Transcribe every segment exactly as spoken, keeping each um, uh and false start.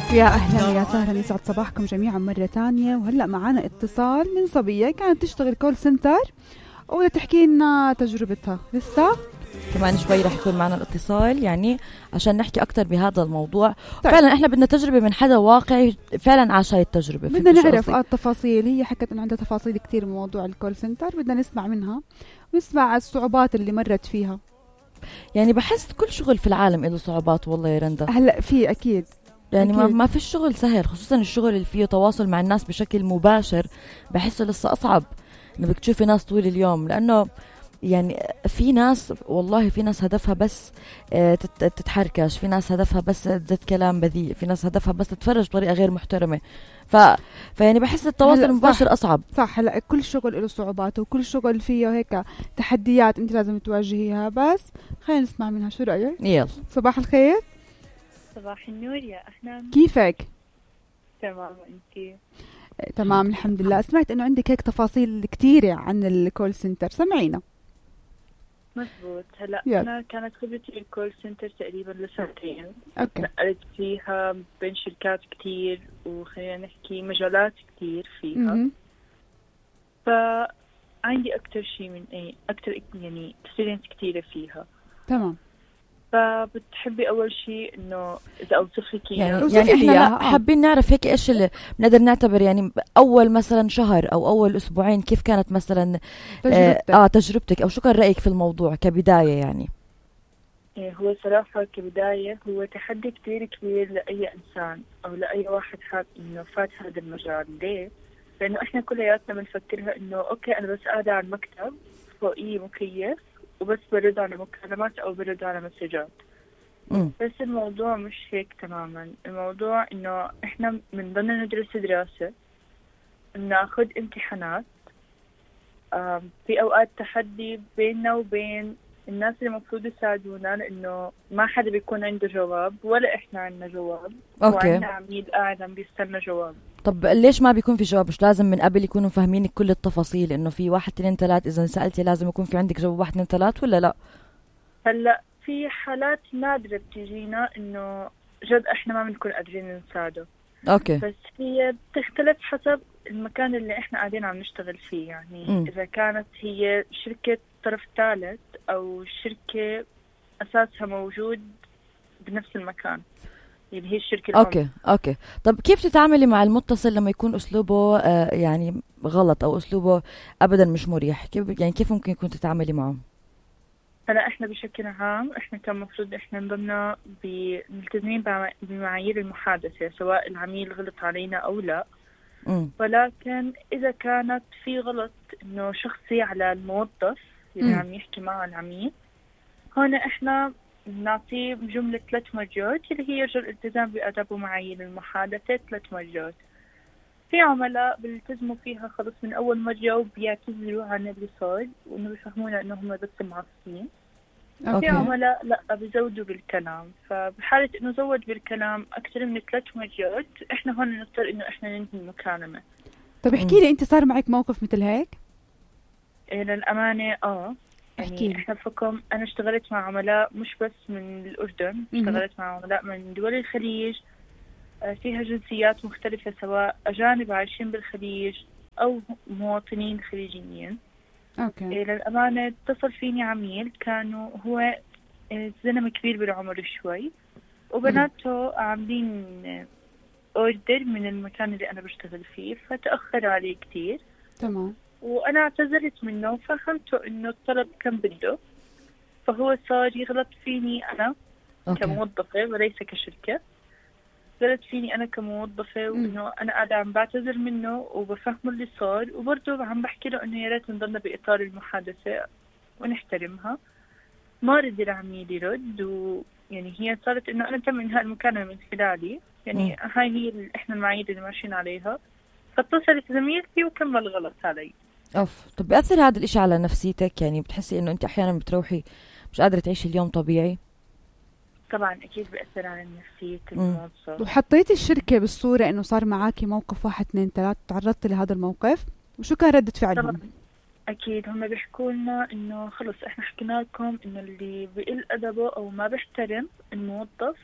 يا أهلا يا سهلا، يسعد صباحكم جميعا مرة تانية. وهلأ معنا اتصال من صبية كانت تشتغل كول سنتر ولا تحكي لنا تجربتها. لسه كمان شوي رح يكون معنا الاتصال يعني عشان نحكي أكتر بهذا الموضوع. طيب. فعلا احنا بدنا تجربة من حدا واقعي فعلا عاش هاي التجربة، بدنا نعرف آه التفاصيل. هي حكت انه عندها تفاصيل كتير من موضوع الكول سنتر، بدنا نسمع منها ونسمع الصعوبات اللي مرت فيها. يعني بحس كل شغل في العالم له صعوبات والله يا رندا. هلا في أكيد يعني أكيد. ما ما في الشغل سهل، خصوصا الشغل اللي فيه تواصل مع الناس بشكل مباشر بحسه لسه أصعب إنه بدك تشوفي ناس طول اليوم، لأنه يعني في ناس والله في ناس هدفها بس تتحركش، في ناس هدفها بس تزيد كلام بذيء، في ناس هدفها بس تتفرج بطريقة غير محترمة. ف... فيعني بحس التواصل المباشر صح أصعب. صح. هلا كل شغل له صعوباته وكل شغل فيه هيك تحديات انت لازم تواجهيها. بس خلينا نسمع منها، شو رأيك؟ يلا. صباح الخير. صباح النور يا أهلا. كيفك؟ تمام، أنتي؟ تمام الحمد لله. سمعت انه عندك هيك تفاصيل كتيرة عن الكول سنتر، سمعينا. مزبوط. هلا يلا. أنا كانت خبرتي الكول سنتر تقريبا لسنتين. اوكي. نقلت فيها بين شركات كتير وخلينا نحكي مجالات كتير فيها. م-م. فعندي أكتر شيء من أي أكتر يعني اكسبيرينس كتيرة فيها. تمام. فبتحبي أول شيء إنه إذا أوصف لك يعني, يعني إحنا لا حابين نعرف هيك إيش اللي بنقدر نعتبر يعني أول مثلا شهر أو أول أسبوعين كيف كانت مثلا تجربتك. آه تجربتك أو شو كان رأيك في الموضوع كبداية يعني؟ هو صراحة كبداية هو تحدي كتير كبير لأي إنسان أو لأي واحد حاب إنه فات هذا المجال. ليه؟ لأنه إحنا كلياتنا بنفكرها إنه أوكي أنا بس قاعدة على المكتب فوقي مكيف وبس برد على مكالمات أو برد على مسجات. مم. بس الموضوع مش هيك تماما. الموضوع إنه إحنا بنضلنا ندرس دراسة، بناخد امتحانات، في أوقات تحدي بيننا وبين الناس اللي المفروض يساعدونا، لأنه ما حدا بيكون عنده جواب ولا إحنا عندنا جواب. أوكي. وعندنا عميل قاعد عم بيستنى جواب. طب ليش ما بيكون في جواب؟ مش لازم من قبل يكونوا فاهمينك كل التفاصيل إنه في واحد اثنين ثلاث إذا سألتي لازم يكون في عندك جواب واحد اثنين ثلاث ولا لا؟ هلا في حالات نادرة بتجينا إنه جد إحنا ما بنكون قادرين نساعده. أوكي. بس هي بتختلف حسب المكان اللي إحنا قاعدين عم نشتغل فيه. يعني م. إذا كانت هي شركة طرف ثالث أو شركة أساسها موجود بنفس المكان اللي هي الشركة الأم. أوكي أوكي. طب كيف تتعاملي مع المتصل لما يكون أسلوبه آه يعني غلط أو أسلوبه أبدا مش مريح؟ كيف يعني كيف ممكن يكون تتعاملي معه؟ هلا إحنا بشكل عام إحنا كان مفروض إحنا نضلنا ملتزمين بمعايير المحادثة سواء العميل غلط علينا أو لا. م. ولكن إذا كانت في غلط إنه شخصي على الموظف اللي عم يحكي مع العميل، هون إحنا نعطيه جملة ثلاث مرات اللي هي يرجى الالتزام بآداب ومعايير المحادثة ثلاث مرات. في عملاء بيلتزموا فيها خلص من أول مرة وبيعتذروا عن اللي صار وإنه بيفهمونا إنه هم بس معصبين. في عملاء لا بيزودوا بالكلام. فبحالة إنه زود بالكلام أكثر من ثلاث مرات إحنا هون نضطر إنه إحنا ننهي المكالمة. طب احكي لي أنت صار معك موقف مثل هيك؟ إيه للأمانة آه يعني إحنا بحكم أنا اشتغلت مع عملاء مش بس من الأردن، اشتغلت مع عملاء من دول الخليج فيها جنسيات مختلفة سواء أجانب عايشين بالخليج أو مواطنين خليجيين. أوكي. إيه للأمانة اتصل فيني عميل كانوا هو زلمة كبير بالعمر شوي وبناته عاملين أوردر من المكان اللي أنا بشتغل فيه فتأخر عليه كتير. تمام. وأنا اعتذرت منه وفهمته إنه الطلب كان بده، فهو صار يغلط فيني أنا أوكي. كموظفة وليس كشركة. غلط فيني أنا كموظفة وإنه أنا قاعدة عم بعتذر منه وبفهمه اللي صار وبرضه عم بحكي له إنه يا ريت نضلنا بإطار المحادثة ونحترمها. ما رد العميل يرد، ويعني هي صارت إنه أنا تم إنهاء المكالمة من خلالي. يعني م. هاي هي اللي إحنا المعايير اللي ماشيين عليها. فاتصلت زميلتي وكمل غلط علي. أوف. طب بيأثر هذا الإشي على نفسيتك؟ يعني بتحسي إنه أنت أحيانا بتروحي مش قادرة تعيشي اليوم طبيعي؟ طبعا أكيد بيأثر على نفسية الموظف. وحطيتي الشركة بالصورة إنه صار معاكي موقف واحد اثنين ثلاث تعرضتي لهذا الموقف وشو كان ردة فعلهم؟ طبعا أكيد هم بيحكوا لنا إنه خلص إحنا حكينا لكم إنه اللي بيقل أدبه أو ما بيحترم الموظف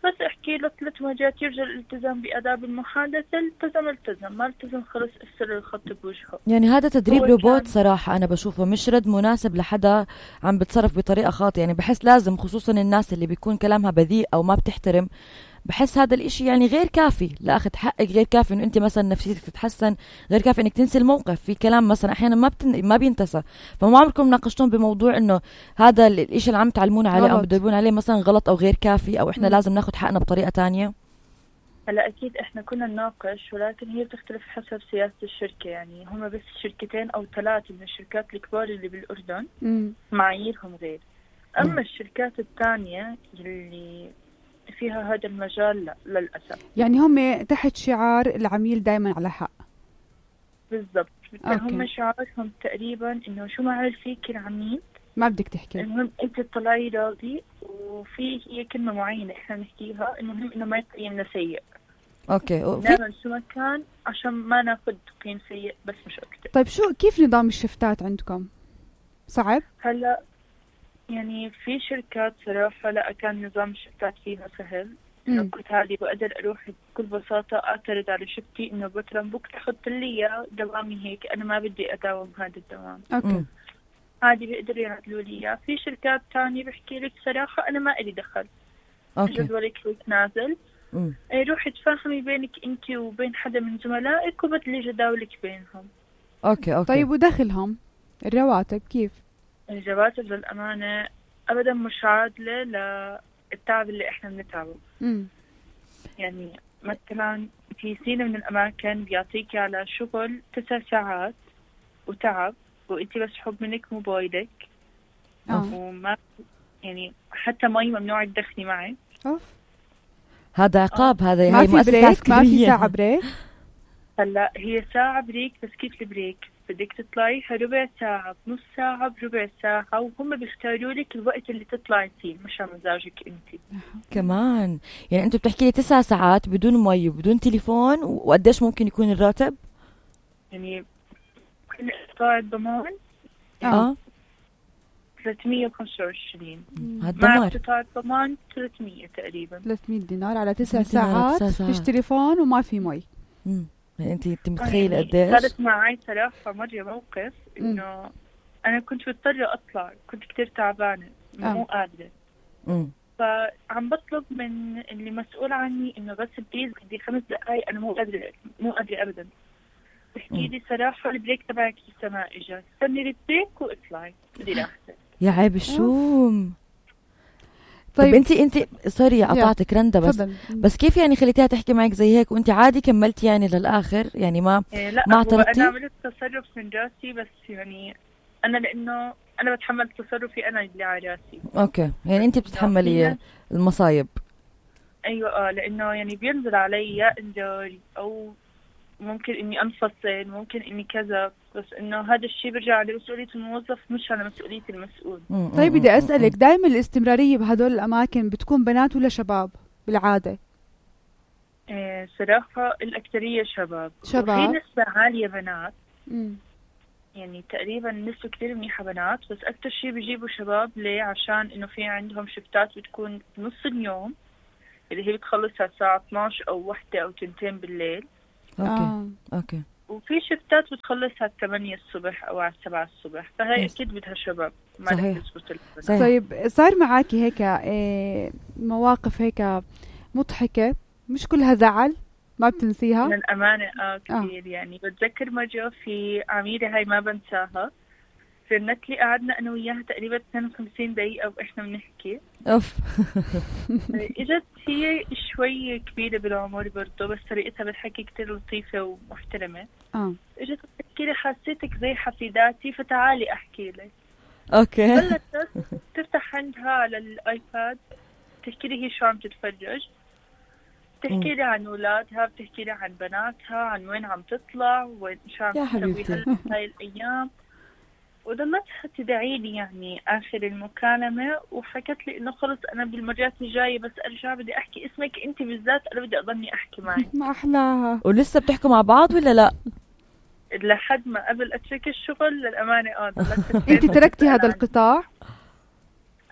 بس احكي له ثلاث وجهات يرجى الالتزام بآداب المحادثة، التزم التزم، ما التزم خلص افسر الخط بوجهه. يعني هذا تدريب هو روبوت كان- صراحة، أنا بشوفه مش رد مناسب لحدا عم بتصرف بطريقة خاطئة. يعني بحس لازم، خصوصا الناس اللي بيكون كلامها بذيء أو ما بتحترم، بحس هذا الاشي يعني غير كافي لأخذ حقك، غير كافي انه انت مثلا نفسيتك تتحسن، غير كافي انك تنسي الموقف. في كلام مثلا احيانا ما بتن... ما بينتسى. فما عمركم ناقشتون بموضوع انه هذا ال- الاشي اللي عم تعلمونا عليه او غلط. بتدربون عليه مثلا غلط او غير كافي، او احنا مم. لازم ناخذ حقنا بطريقة تانية؟ هلا اكيد احنا كنا نناقش، ولكن هي بتختلف حسب سياسة الشركة. يعني هم بس شركتين او ثلاثة من الشركات الكبار اللي بالاردن مم. معاييرهم غير. اما الشركات الثانية اللي فيها هذا المجال لا للاسف. يعني هم تحت شعار العميل دائما على حق. بالضبط. أوكي. هم شعارهم تقريبا انه شو ما عمل فيك العميل ما بدك تحكي. المهم انت تطلعي راضي. وفي هي كلمة معينة احنا نحكيها، المهم انه ما يقيمنا سيء. اوكي. وفي... نعمل شو ما كان عشان ما ناخذ تقييم سيء بس مش اكثر. طيب شو كيف نظام الشفتات عندكم؟ صعب؟ هلا يعني في شركات صراحة لا كان نظام الشفتات فيها سهل. إنه مم. كنت عادي بقدر أروح بكل بساطة أعترض على شفتي إنه بكرة بكرة حط لي إياه دوامي هيك، أنا ما بدي أداوم هذا الدوام. اوكي. مم. عادي بيقدروا يعدلوا لي إياه. في شركات تانية بحكي لك صراحة أنا ما إلي دخل، اوكي. جدولك هيك نازل، مم. إيه روحي تفاهمي بينك أنت وبين حدا من زملائك وبدلي جداولك بينهم. اوكي. اوكي. طيب ودخلهم الرواتب كيف؟ الرواتب للأمانة أبدا مش عادلة للتعب اللي إحنا بنتعبه. امم يعني مثلا في سينة من الأماكن بيعطيكي على شغل تسع ساعات وتعب، وإنتي بس حب منك موبايلك اه وما يعني حتى مي ممنوع تدخني معي. اوف. هذا عقاب. هذا ما هاي في مؤسسة بريك؟ ما في عسكرية. ساعة بريك؟ هلا هي ساعة بريك، بس كيف البريك؟ بدك تطلعي ربع ساعة بنص ساعة بربع ساعة، وهم بيختاروا لك الوقت اللي تطلعي فيه مش على مزاجك انت. كمان يعني انتوا بتحكي لي تسع ساعات بدون مي وبدون تليفون، وقديش ممكن يكون الراتب؟ يعني كل قطاع الضمان اه ثلاثمية وخمسة وعشرين، هاد مع دمار. قطاع الضمان ثلاثمية تقريبا. ثلاثمية دينار على تسع ثلاثمية دينار على ساعات، تسع ساعات. فيش تليفون وما في مي. امم يعني انت انت متخيله يعني قديش؟ صارت معي صراحة مرة موقف إنه أنا كنت مضطرة أطلع، كنت كتير تعبانة آه. مو قادرة، امم فعم بطلب من اللي مسؤول عني إنه بس بليز بدي خمس دقايق، أنا مو قادرة مو قادرة أبدا. بحكي لي صراحة البريك تبعك لسه ما إجا، استني البريك واطلعي بدي راحتك. يا عيب الشوم. طيب, طيب طيب انت انت سوري قطعتك رندا، بس تفضل. بس كيف يعني خليتيها تحكي معك زي هيك وانت عادي كملتي يعني للاخر؟ يعني ما إيه لا ما هو اعترضتي؟ أنا عملت تصرف من راسي، بس يعني أنا لأنه أنا بتحمل تصرفي أنا اللي على راسي. اوكي. يعني انت بتتحملي المصايب. ايوه اه لانه يعني بينزل علي يا انذار او ممكن اني انفصل، ممكن اني كذا، بس انه هذا الشيء بيرجع على مسؤولية الموظف مش على مسؤولية المسؤول. مم، طيب مم، بدي مم، أسألك، مم. دائما الاستمرارية بهدول الأماكن بتكون بنات ولا شباب بالعادة؟ إيه صراحة الأكثرية شباب. شباب. وفي نسبة عالية بنات، مم. يعني تقريبا نسبة كثير منيحة بنات، بس أكثر شيء بيجيبوا شباب. ليه؟ عشان إنه في عندهم شفتات بتكون نص اليوم اللي هي بتخلصها الساعة اثنعش أو واحدة أو تنتين بالليل، اوكي. آه. اوكي. وفي شفتات بتخلصها الثمانية الصبح أو على السبعة الصبح، فهي يس. أكيد بدها شباب ما صحيح. رح تزبط البنات. صحيح. طيب صار معاكي هيك إيه مواقف هيك مضحكة مش كلها زعل ما بتنسيها؟ من الأمانة آه كثير. يعني بتذكر مرة في عميلة هاي ما بنساها، رنت لي قعدنا أنا وياها تقريبا اثنين وخمسين دقيقة وإحنا بنحكي. اوف. إجت هي شوي كبيرة بالعمر برضه، بس طريقتها بالحكي كتير لطيفة ومحترمة. اه إجت بتحكي لي حسيتك زي حفيداتي فتعالي أحكي لك. اوكي. بلشت تفتح عندها على الآيباد تحكي لي هي شو عم تتفرج، بتحكي لي عن أولادها، بتحكي لي عن بناتها، عن وين عم تطلع وين شو عم يا تسوي حبيبتي. هلا هاي الأيام. وضلتها تدعي لي يعني آخر المكالمة، وحكت لي إنه خلص أنا بالمرات الجاية بس أرجع بدي أحكي اسمك أنت بالذات، أنا بدي أضلني أحكي معك. ما أحلاها. ولسه بتحكوا مع بعض ولا لا؟ لحد ما قبل أترك الشغل للأمانة آه ضلت أنت تركتي هذا القطاع؟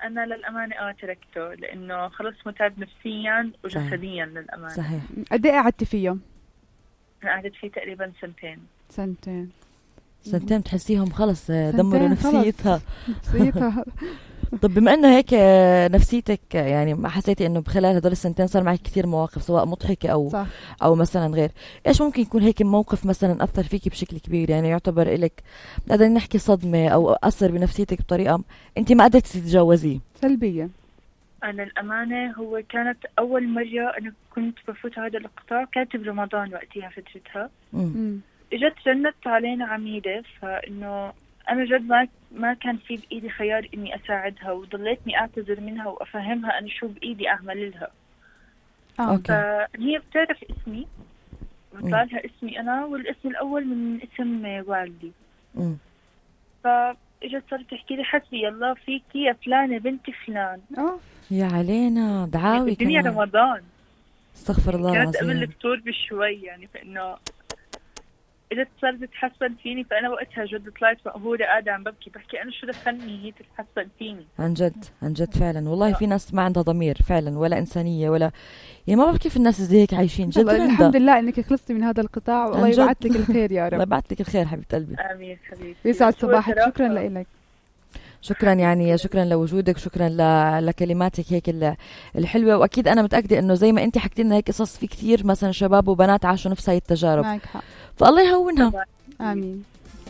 أنا للأمانة آه تركته لأنه خلص متعب نفسيا وجسديا للأمانة. صحيح. قد ايه قعدتي فيه؟ أنا قعدت فيه تقريبا سنتين. سنتين سنتين تحسيهم خلص دمروا نفسيتها. نفسيتها. طب بما انه هيك نفسيتك يعني ما حسيتي انه بخلال هدول السنتين صار معك كثير مواقف سواء مضحكه او صح. او مثلا غير، ايش ممكن يكون هيك موقف مثلا اثر فيكي بشكل كبير يعني يعتبر لك نقدر نحكي صدمه او اثر بنفسيتك بطريقه انت ما قدرتي تتجاوزيه سلبيه؟ أنا الأمانة هو كانت أول مرة أنا كنت بفوت هذا القطاع، كانت برمضان وقتها فترتها. م. إجت جنت علينا عميدة، فإنه أنا جد ما ما كان في بإيدي خيار إني أساعدها، وضليتني أعتذر منها وأفهمها أنا شو بإيدي أعمل لها. آه. فهي بتعرف اسمي وطلع لها اسمي أنا والاسم الأول من اسم والدي. م. فإجت صارت تحكي لي حسبي الله فيكي يا فلانة بنت فلان. أوه. يا علينا دعاوي كمان. الدنيا رمضان. استغفر الله العظيم. كانت قبل الفطور بشوي يعني، فإنه إذا صارت تتحسن فيني، فأنا وقتها جد طلعت مقهورة قاعدة عم ببكي بحكي أنا شو دخلني هي تتحسن فيني. عن جد عن جد فعلا والله في ناس ما عندها ضمير فعلا ولا إنسانية ولا يعني ما بعرف كيف الناس زي هيك عايشين. جد الحمد لله إنك خلصتي من هذا القطاع والله يبعث لك الخير يا رب. الله يبعث لك الخير حبيبة قلبي. آمين حبيبتي. يسعد صباحك. شكرا لك. شكرا يعني شكرا لوجودك، شكرا ل... لكلماتك هيك الحلوه، واكيد انا متاكده انه زي ما انت حكيتي لنا هيك قصص في كثير مثلا شباب وبنات عاشوا نفس هاي التجارب. معك حق. فالله يهونها. امين.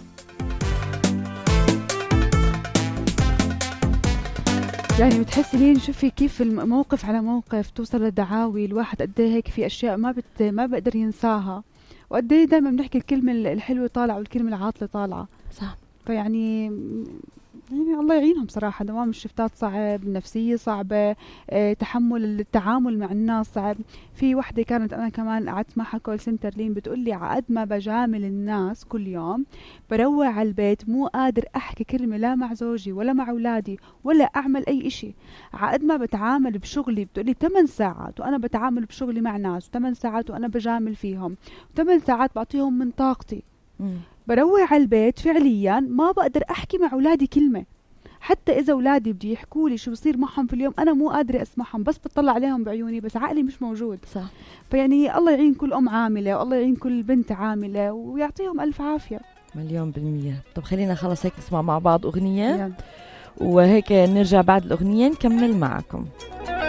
يعني بتحسي لين شوفي كيف الموقف على موقف توصل للدعاوي، الواحد قد ايه هيك في اشياء ما بت ما بقدر ينساها، وقد ايه دائما بنحكي الكلمه الحلوه طالعه والكلمه العاطله طالعه. صح. فيعني يعني الله يعينهم صراحة، دوام الشفتات صعب، النفسية صعبة، اه تحمل التعامل مع الناس صعب. في وحدة كانت أنا كمان قعدت معها كول سنتر لين بتقول لي عقد ما بجامل الناس كل يوم بروح على البيت مو قادر أحكي كلمة لا مع زوجي ولا مع أولادي ولا أعمل أي إشي. عقد ما بتعامل بشغلي بتقول لي ثمان ساعات وأنا بتعامل بشغلي مع ناس، وثمان ساعات وأنا بجامل فيهم، وثمان ساعات بعطيهم من طاقتي. م. بروح على البيت فعليا ما بقدر أحكي مع أولادي كلمة، حتى إذا أولادي بدي يحكوا لي شو بصير معهم في اليوم أنا مو قادرة أسمعهم، بس بتطلع عليهم بعيوني بس عقلي مش موجود. صح. فيعني الله يعين كل أم عاملة والله يعين كل بنت عاملة ويعطيهم ألف عافية. مليون بالمية. طب خلينا خلص هيك نسمع مع بعض أغنية يعني. وهيك نرجع بعد الأغنية نكمل معكم.